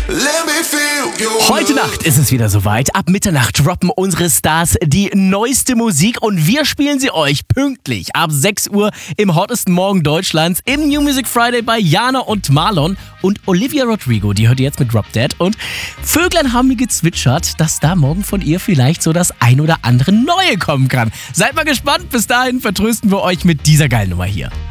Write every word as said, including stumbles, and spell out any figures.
Heute Nacht ist es wieder soweit. Ab Mitternacht droppen unsere Stars die neueste Musik und wir spielen sie euch pünktlich ab sechs Uhr im hottesten Morgen Deutschlands im New Music Friday bei Jana und Marlon. Und Olivia Rodrigo, die hört ihr jetzt mit Drop Dead. Und Vöglein haben mir gezwitschert, dass da morgen von ihr vielleicht so das ein oder andere Neue kommen kann. Seid mal gespannt. Bis dahin vertrösten wir euch mit dieser geilen Nummer hier.